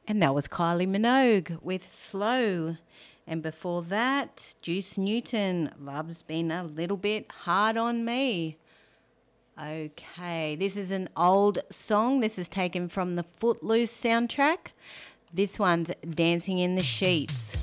And that was Kylie Minogue with Slow. And before that, Juice Newton, Love's Been a Little Bit Hard on Me. Okay, this is an old song. This is taken from the Footloose soundtrack. This one's Dancing in the Sheets.